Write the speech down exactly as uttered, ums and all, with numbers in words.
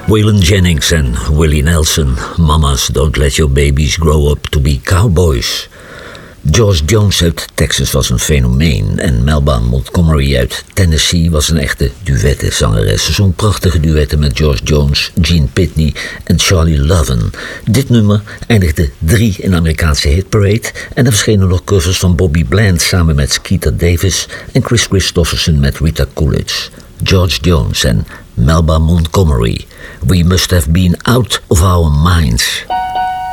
Waylon Jennings en Willie Nelson. Mamas, don't let your babies grow up to be cowboys. George Jones uit Texas was een fenomeen en Melba Montgomery uit Tennessee was een echte duettenzangeres. Ze zong prachtige duetten met George Jones, Gene Pitney en Charlie Loven. Dit nummer eindigde drie in de Amerikaanse hitparade en er verschenen nog covers van Bobby Bland samen met Skeeter Davis en Chris Christopherson met Rita Coolidge. George Jones en Melba Montgomery. We must have been out of our minds.